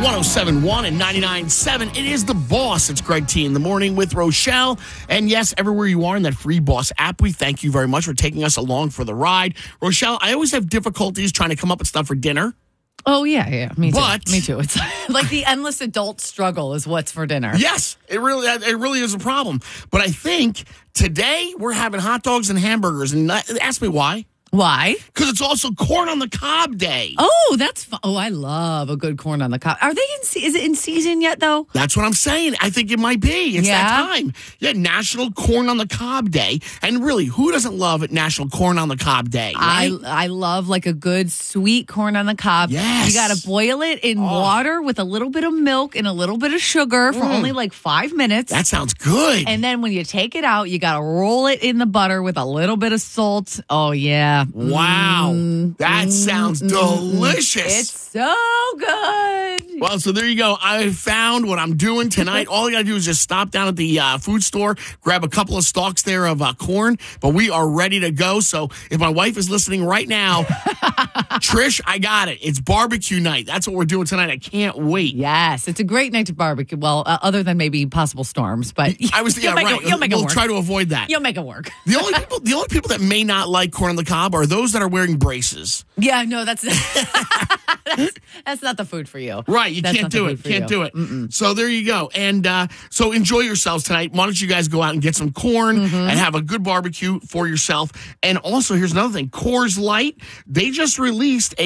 107.1 and 99.7. It is The Boss. It's Greg T in the morning with Rochelle. And yes, everywhere you are in that free Boss app, we thank you very much for taking us along for the ride. Rochelle, I always have difficulties trying to come up with stuff for dinner. Oh, yeah. Me too. But- Me too. It's like the endless adult struggle is what's for dinner. Yes, it really is a problem. But I think today we're having hot dogs and hamburgers. And ask me why. Why? Because it's also corn on the cob day. Oh, that's fun. Oh, I love a good corn on the cob. Are they is it in season yet, though? That's what I'm saying. I think it might be. It's that time. Yeah, National Corn on the Cob Day. And really, who doesn't love National Corn on the Cob Day? Right? I love like a good sweet corn on the cob. Yes. You got to boil it in water with a little bit of milk and a little bit of sugar for only like 5 minutes. That sounds good. And then when you take it out, you got to roll it in the butter with a little bit of salt. Oh, yeah. Wow. That sounds delicious. It's so good. Well, so there you go. I found what I'm doing tonight. All I got to do is just stop down at the food store, grab a couple of stalks there of corn, but we are ready to go. So if my wife is listening right now, Trish, I got it. It's barbecue night. That's what we're doing tonight. I can't wait. Yes, it's a great night to barbecue. Well, other than maybe possible storms, but You'll make it work. Try to avoid that. You'll make it work. The only people that may not like corn on the cob are those that are wearing braces. Yeah, no, that's that's not the food for you. Right, you That's can't not the do food it. for Can't you. do it. So there you go. And so enjoy yourselves tonight. Why don't you guys go out and get some corn and have a good barbecue for yourself. And also, here's another thing. Coors Light, they just released